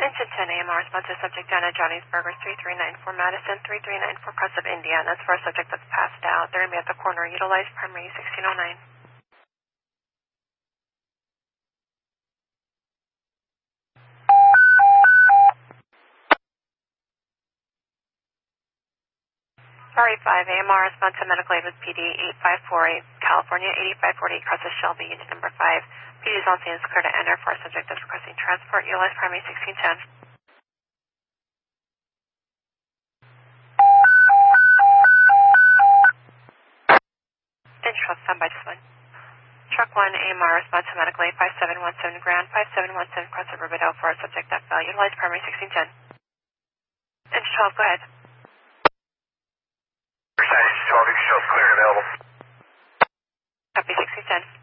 Attention 10 AMR, responsive subject down at Johnny's Burgers, 3394 Madison, 3394 Crest of India, and that's for a subject that's passed out. They're going to be at the corner. Utilize primary 1609. Sorry, 5 AMR, responsive medical aid with PD 8548, California, 8548 Crest of Shelby, unit number 5. PD is on scene, it's clear to enter for a subject that's requesting transport. Utilize primary 1610. Central, standby just one. Truck 1, AMR, responsive medical aid 5717 Grand, 5717 Crest of Rubidoux for a subject that fell. Utilize primary 1610. Central 12, go ahead. Precise 12, show clear and available. Copy 1610.